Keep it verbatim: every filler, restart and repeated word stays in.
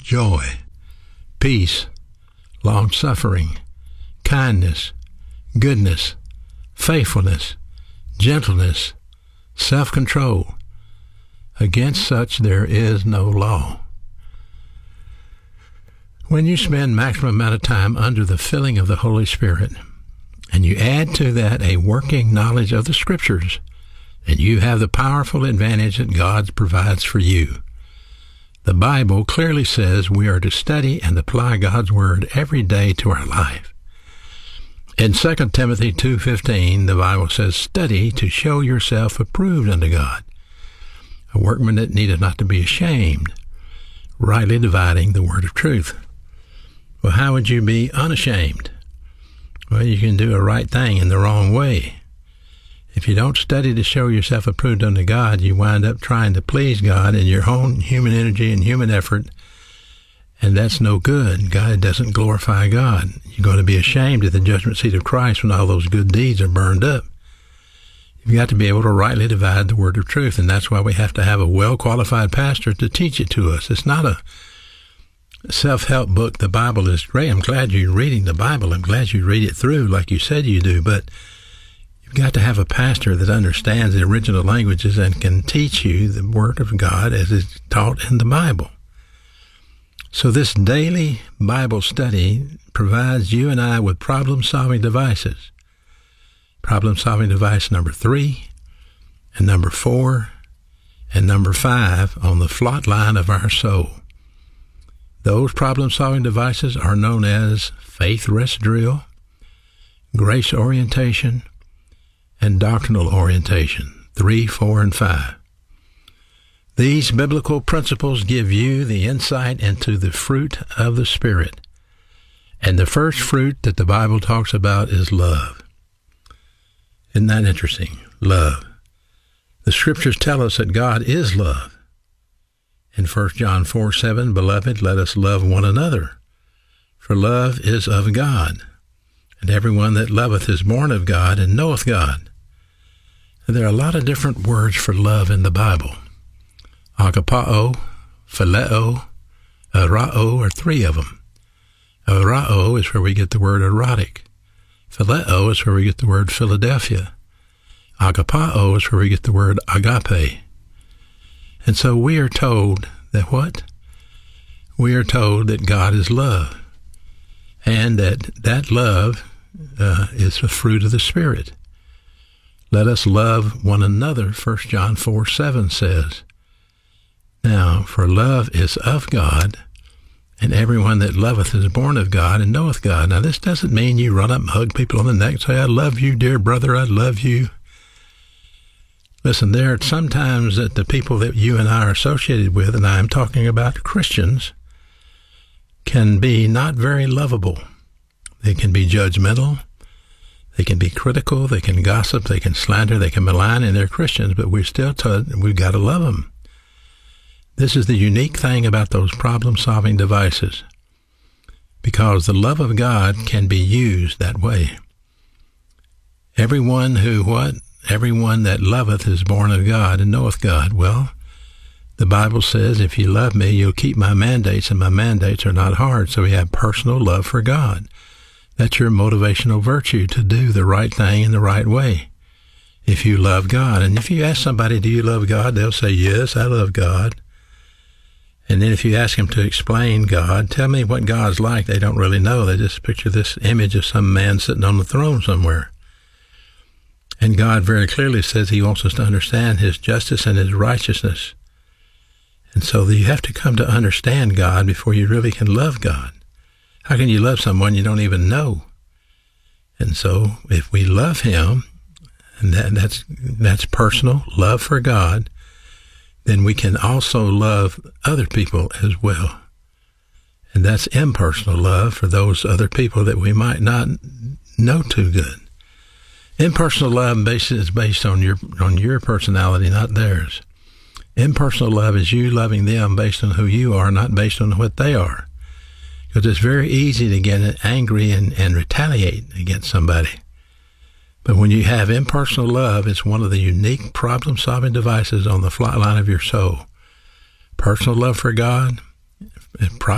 joy, peace, long-suffering, kindness, goodness, faithfulness, gentleness, self-control. Against such there is no law. When you spend maximum amount of time under the filling of the Holy Spirit, and you add to that a working knowledge of the Scriptures, then you have the powerful advantage that God provides for you. The Bible clearly says we are to study and apply God's Word every day to our life. In Second Timothy two fifteen, the Bible says, "Study to show yourself approved unto God, a workman that needeth not to be ashamed, rightly dividing the word of truth." Well, how would you be unashamed? Well, you can do a right thing in the wrong way. If you don't study to show yourself approved unto God, you wind up trying to please God in your own human energy and human effort, and that's no good. God doesn't glorify God. You're going to be ashamed at the judgment seat of Christ when all those good deeds are burned up. You've got to be able to rightly divide the word of truth, and that's why we have to have a well-qualified pastor to teach it to us. It's not a self-help book. The Bible is great. I'm glad you're reading the Bible. I'm glad you read it through like you said you do, but you've got to have a pastor that understands the original languages and can teach you the Word of God as it's taught in the Bible. So this daily Bible study provides you and I with problem-solving devices. Problem-solving device number three, and number four, and number five on the plot line of our soul. Those problem-solving devices are known as faith rest drill, grace orientation, and doctrinal orientation, three, four, and five. These biblical principles give you the insight into the fruit of the Spirit. And the first fruit that the Bible talks about is love. Isn't that interesting? Love. The Scriptures tell us that God is love. In First John four seven, "Beloved, let us love one another, for love is of God, and everyone that loveth is born of God and knoweth God." And there are a lot of different words for love in the Bible. Agapao, phileo, arao are three of them. Arao is where we get the word erotic. Phileo is where we get the word Philadelphia. Agapao is where we get the word agape. And so we are told that what? We are told that God is love, and that that love uh, is the fruit of the Spirit. Let us love one another, First John four seven says. Now, for love is of God, and everyone that loveth is born of God and knoweth God. Now, this doesn't mean you run up and hug people on the neck and say, "I love you, dear brother, I love you." Listen, there are sometimes that the people that you and I are associated with, and I am talking about Christians, can be not very lovable. They can be judgmental. They can be critical. They can gossip. They can slander. They can malign, and they're Christians, but we're still told we've got to love them. This is the unique thing about those problem-solving devices, because the love of God can be used that way. Everyone who what? Everyone that loveth is born of God and knoweth God. Well, the Bible says, if you love me, you'll keep my mandates, and my mandates are not hard. So we have personal love for God. That's your motivational virtue, to do the right thing in the right way. If you love God. And if you ask somebody, do you love God? They'll say, yes, I love God. And then if you ask them to explain God, tell me what God's like, they don't really know. They just picture this image of some man sitting on the throne somewhere. And God very clearly says he wants us to understand his justice and his righteousness. And so you have to come to understand God before you really can love God. How can you love someone you don't even know? And so if we love him, and that, that's, that's personal love for God, then we can also love other people as well. And that's impersonal love for those other people that we might not know too good. Impersonal love is based on your on your personality, not theirs. Impersonal love is you loving them based on who you are, not based on what they are. Because it's very easy to get angry and, and retaliate against somebody. But when you have impersonal love, it's one of the unique problem-solving devices on the flight line of your soul. Personal love for God,